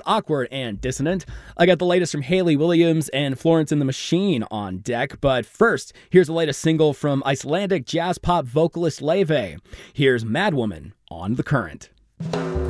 awkward and dissonant. I got the latest from Hayley Williams and Florence and the Machine on deck, but first, here's the latest single from Icelandic jazz pop vocalist Laufey. Here's Madwoman on The Current.